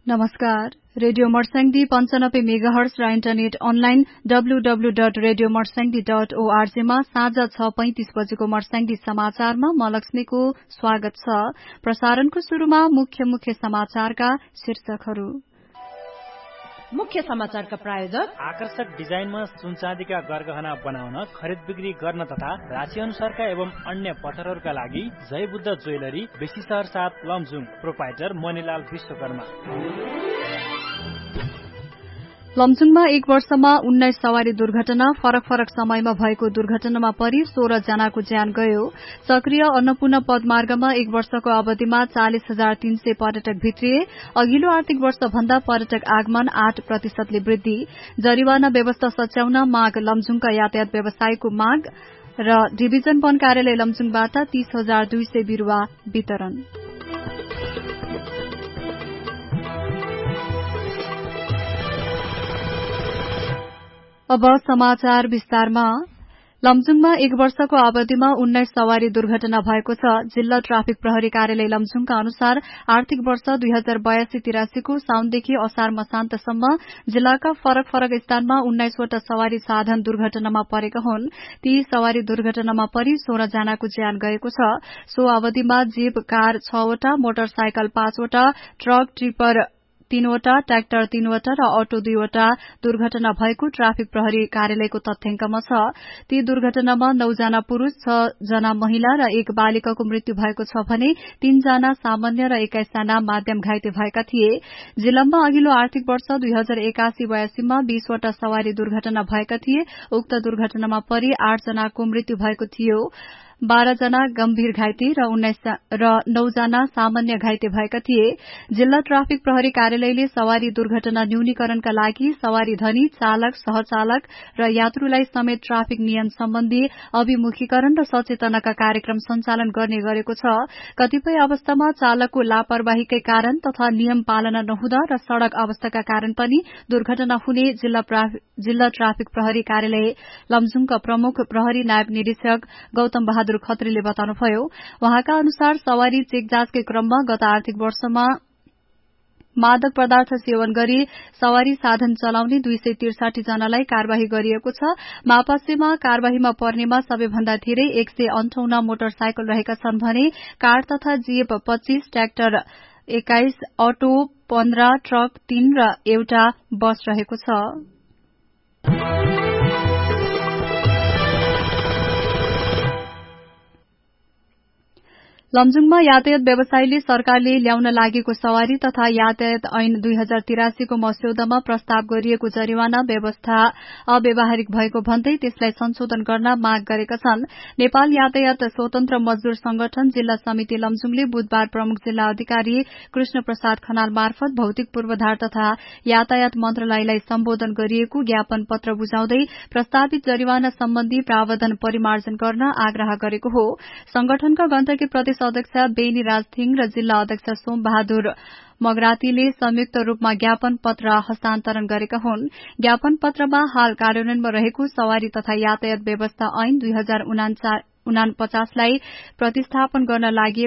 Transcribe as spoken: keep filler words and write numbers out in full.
नमस्कार। रेडियो मर्स्याङ्दी पञ्चानब्बे मेगाहर्ज र internet online W W W dot radio Marsyangdi dot ORG मा साँझ छ पैंतिस बजेको मर्स्याङ्दी समाचारमा म लक्ष्मीको स्वागत छ। प्रसारणको शुरूमा मुख्य मुख्य समाचारका शीर्षकहरू। मुख्य समाचारका प्रायोजक आकर्षक डिजाइनमा सुनचाँदीका गरगहना बनाउन, खरिद बिक्री गर्न तथा राशि अनुसारका एवं अन्य पत्थरहरूका लागि जय बुद्ध ज्वेलरी, बेसी शहर सात, लमजुङ। प्रोपाइटर मणिलाल विश्वकर्मा। लमजुङमा एक वर्षमा उन्नाइस सवारी दुर्घटना। फरक फरक समयमा भएको दुर्घटनामा परि सोह्र जनाको ज्यान गयो। सक्रिय अन्नपूर्ण पदमार्गमा एक वर्षको अवधिमा चालिस हजार तीन सय पर्यटक भित्रिए। अघिल्लो आर्थिक वर्ष भन्दा पर्यटक आगमन आठ प्रतिशतले वृद्धि। जरिवाना व्यवस्था सच्याउन माग। लमजुङका यातायात व्यवसायको माग र डिभिजन वन कार्यालय लमजुङबाट तीस हजार दुई सय बिरूवा वितरण। अब समाचार विस्तारमा। लमजुङमा एक वर्षको अवधिमा उन्नाइस सवारी दुर्घटना भएको छ। जिल्ला ट्राफिक प्रहरी कार्यालय लमजुङका अनुसार आर्थिक वर्ष दुई हजार बयासी तिरासीको साउनदेखि असार मसान्तसम्म जिल्लाका फरक फरक स्थानमा उन्नाइसवटा सवारी साधन दुर्घटनामा परेका हुन्। ती सवारी दुर्घटनामा परि सोह्र जनाको ज्यान गएको छ। सो अवधिमा जीप, कार छवटा, मोटरसाइकल पाँचवटा, ट्रक टिपर तीनवटा, ट्र्याक्टर तीनवटा र अटो दुईवटा दुर्घटना भएको ट्राफिक प्रहरी कार्यालयको तथ्याङ्कमा छ। ती दुर्घटनामा नौजना पुरूष, छ जना महिला र एक बालिकाको मृत्यु भएको छ भने तीनजना सामान्य र एक्काइसजना माध्यम घाइते भएका थिए। जिल्लामा अघिल्लो आर्थिक वर्ष दुई हजार एकासी बयासीमा बीसवटा सवारी दुर्घटना भएका थिए। उक्त दुर्घटनामा परि आठ जनाको मृत्यु भएको थियो। बाह्र जना गम्भीर घाइते र उन्नाइस र नौजना सामान्य घाइते भएका थिए। जिल्ला ट्राफिक प्रहरी कार्यालयले सवारी दुर्घटना न्यूनीकरणका लागि सवारी धनी, चालक, सहचालक र यात्रुलाई समेत ट्राफिक नियम सम्बन्धी अभिमुखीकरण र सचेतनाका कार्यक्रम सञ्चालन गर्ने गरेको छ। कतिपय अवस्थामा चालकको लापरवाहीकै कारण तथा नियम पालना नहुँदा र सड़क अवस्थाका कारण पनि दुर्घटना हुने जिल्ला ट्राफिक प्रहरी कार्यालय लमजुङका प्रमुख प्रहरी नायब निरीक्षक गौतम बहादुर खत्रीले बताउनुभयो। उहाँका अनुसार सवारी चेक जाँचकै क्रममा गत आर्थिक वर्षमा मादक पदार्थ सेवन गरी सवारी साधन चलाउने दुई सय त्रिसाठी जनालाई कार्यवाही गरिएको छ। मापासेमा कार्यवाहीमा पर्नेमा सबैभन्दा धेरै एक सय अन्ठाउन्न मोटरसाइकल रहेका छन् भने कार तथा जीप पच्चीस, ट्र्याक्टर एक्काइस, अटो पन्ध्र, ट्रक तीन र एउटा बस रहेको छ। लमजुङमा यातायात व्यवसायीले सरकारले ल्याउन लागेको सवारी तथा यातायात ऐन दुई हजार तिरासीको मस्यौदामा प्रस्ताव गरिएको जरिवाना व्यवस्था अव्यावहारिक भएको भन्दै त्यसलाई संशोधन गर्न माग गरेका छन्। नेपाल यातायात स्वतन्त्र मजदूर संगठन जिल्ला समिति लमजुङले बुधबार प्रमुख जिल्ला अधिकारी कृष्ण प्रसाद खनाल मार्फत भौतिक पूर्वाधार तथा यातायात मन्त्रालयलाई सम्बोधन गरिएको ज्ञापन पत्र बुझाउँदै प्रस्तावित जरिवाना सम्बन्धी प्रावधान परिमार्जन गर्न आग्रह गरेको हो। संगठनका गण्डकी प्रदेश अध्यक्ष बेनी राजथिङ र जिल्ला अध्यक्ष सोम बहादुर मगरातीले संयुक्त रूपमा ज्ञापन पत्र हस्तान्तरण गरेका हुन्। ज्ञापन पत्रमा हाल कार्यान्वयनमा रहेको सवारी तथा यातायात व्यवस्था ऐन दुई हजार उनापचासलाई प्रतिस्थापन गर्न लागि